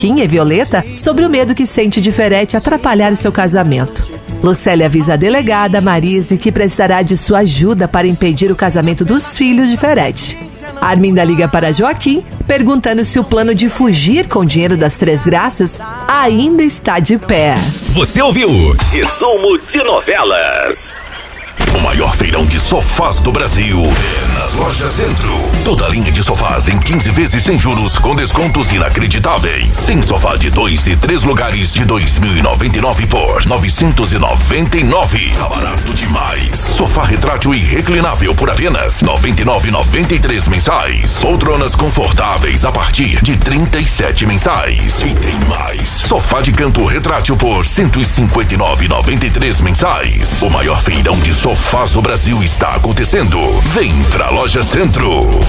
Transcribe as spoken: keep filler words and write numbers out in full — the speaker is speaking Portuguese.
Joaquim e Violeta sobre o medo que sente de Ferete atrapalhar o seu casamento. Lucélia avisa a delegada Marise que precisará de sua ajuda para impedir o casamento dos filhos de Ferete. Arminda liga para Joaquim, perguntando se o plano de fugir com o dinheiro das Três Graças ainda está de pé. Você ouviu? Resumo de novelas. O maior feirão de sofás do Brasil é nas Lojas Centro. Toda linha de sofás em quinze vezes sem juros com descontos inacreditáveis. Tem sofá de dois e três lugares de dois mil e noventa e nove por novecentos e noventa e nove. Tá barato demais. Sofá retrátil e reclinável por apenas noventa e nove reais e noventa e três mensais. Poltronas confortáveis a partir de trinta e sete mensais. E tem mais. Sofá de canto retrátil por cento e cinquenta e nove reais e noventa e três mensais. O maior feirão de sofás Faz do Brasil está acontecendo. Vem pra Loja Centro.